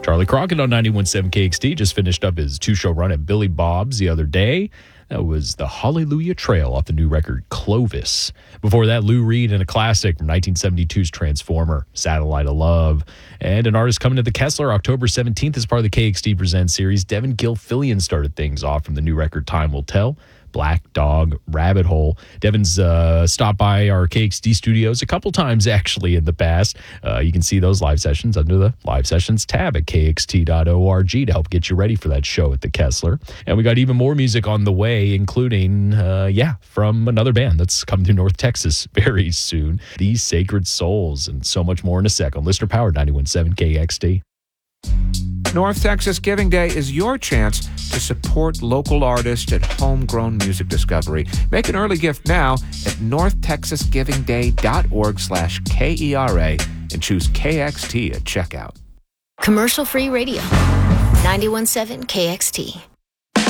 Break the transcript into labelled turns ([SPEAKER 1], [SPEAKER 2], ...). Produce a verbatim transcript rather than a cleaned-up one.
[SPEAKER 1] Charlie Crockett on ninety-one point seven K X T just finished up his two-show run at Billy Bob's the other day. That was the Hallelujah Trail off the new record Clovis. Before that, Lou Reed and a classic from nineteen seventy-two's Transformer, Satellite of Love. And an artist coming to the Kessler October seventeenth as part of the K X T Presents series. Devin Gilfillian started things off from the new record Time Will Tell. Black Dog Rabbit Hole. Devin's uh, stopped by our K X T studios a couple times actually in the past. Uh, you can see those live sessions under the live sessions tab at K X T dot org to help get you ready for that show at the Kessler. And we got even more music on the way, including, uh, yeah, from another band that's coming to North Texas very soon. These Sacred Souls and so much more in a sec on Listener Powered ninety-one point seven K X T.
[SPEAKER 2] North Texas Giving Day is your chance to support local artists and homegrown music discovery. Make an early gift now at north texas giving day dot org slash K E R A and choose K X T at checkout.
[SPEAKER 3] Commercial-free radio. ninety-one point seven K X T.